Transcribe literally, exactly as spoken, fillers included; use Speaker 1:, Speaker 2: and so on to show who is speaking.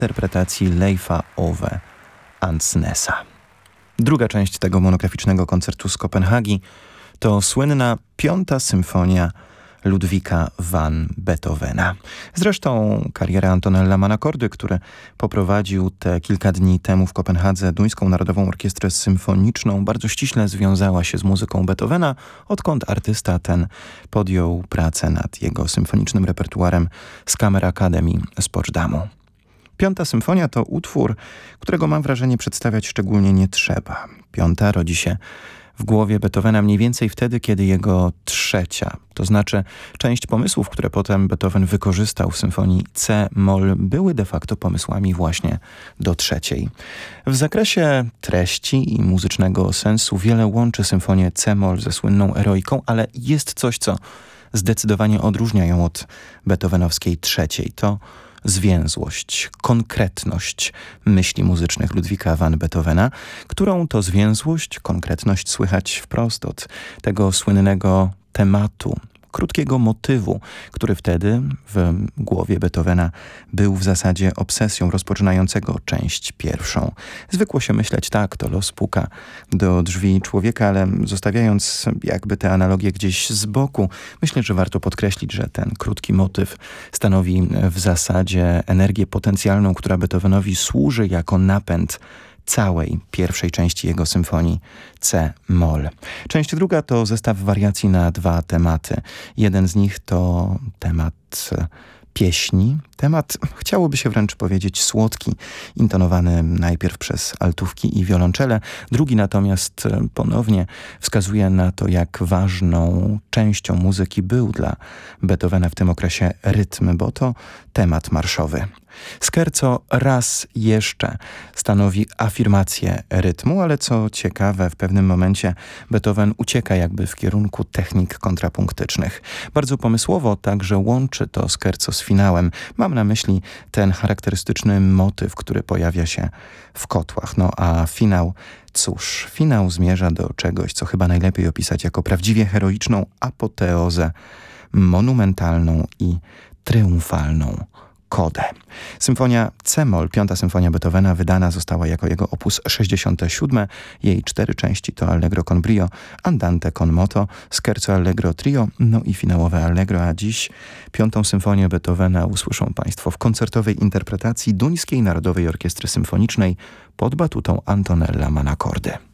Speaker 1: interpretacji Leifa Ove Andsnesa. Druga część tego monograficznego koncertu z Kopenhagi to słynna Piąta Symfonia Ludwika van Beethovena. Zresztą kariera Antonella Manacordy, który poprowadził te kilka dni temu w Kopenhadze Duńską Narodową Orkiestrę Symfoniczną, bardzo ściśle związała się z muzyką Beethovena, odkąd artysta ten podjął pracę nad jego symfonicznym repertuarem z Kammer Akademii z Poczdamу. Piąta Symfonia to utwór, którego mam wrażenie przedstawiać szczególnie nie trzeba. Piąta rodzi się w głowie Beethovena mniej więcej wtedy, kiedy jego trzecia, to znaczy część pomysłów, które potem Beethoven wykorzystał w symfonii C-moll, były de facto pomysłami właśnie do trzeciej. W zakresie treści i muzycznego sensu wiele łączy symfonię C-moll ze słynną Eroiką, ale jest coś, co zdecydowanie odróżnia ją od beethovenowskiej trzeciej. To zwięzłość, konkretność myśli muzycznych Ludwika van Beethovena, którą to zwięzłość, konkretność słychać wprost od tego słynnego tematu, krótkiego motywu, który wtedy w głowie Beethovena był w zasadzie obsesją rozpoczynającego część pierwszą. Zwykło się myśleć, tak, to los puka do drzwi człowieka, ale zostawiając jakby te analogie gdzieś z boku, myślę, że warto podkreślić, że ten krótki motyw stanowi w zasadzie energię potencjalną, która Beethovenowi służy jako napęd całej pierwszej części jego symfonii C-moll. Część druga to zestaw wariacji na dwa tematy. Jeden z nich to temat pieśni, temat, chciałoby się wręcz powiedzieć, słodki, intonowany najpierw przez altówki i wiolonczele. Drugi natomiast ponownie wskazuje na to, jak ważną częścią muzyki był dla Beethovena w tym okresie rytm, bo to temat marszowy. Scherzo raz jeszcze stanowi afirmację rytmu, ale co ciekawe, w pewnym momencie Beethoven ucieka jakby w kierunku technik kontrapunktycznych. Bardzo pomysłowo także łączy to scherzo z finałem. Mam na myśli ten charakterystyczny motyw, który pojawia się w kotłach. No a finał, cóż, finał zmierza do czegoś, co chyba najlepiej opisać jako prawdziwie heroiczną apoteozę, monumentalną i triumfalną kodę. Symfonia C-moll, piąta symfonia Beethovena, wydana została jako jego opus sześćdziesiąte siódme. Jej cztery części to Allegro con brio, Andante con moto, Scherzo Allegro trio, no i finałowe Allegro, a dziś piątą symfonię Beethovena usłyszą Państwo w koncertowej interpretacji Duńskiej Narodowej Orkiestry Symfonicznej pod batutą Antonella Manacordy.